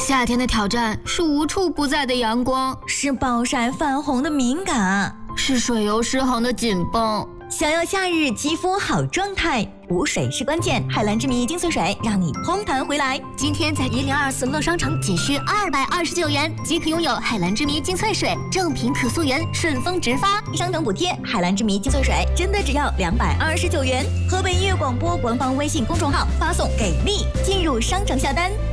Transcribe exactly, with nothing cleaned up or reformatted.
夏天的挑战是无处不在的阳光， 是暴晒泛红的敏感， 是水油失衡的紧绷。 想要夏日肌肤好状态，补水是关键。海蓝之谜精粹水让你嘭弹回来。 今天在一零二四乐商城仅需二百二十九元即可拥有海蓝之谜精粹水，正品可溯源，顺丰直发， 商城补贴。海蓝之谜精粹水真的只要两百二十九元。河北音乐广播官方微信公众号发送给力，进入商城下单。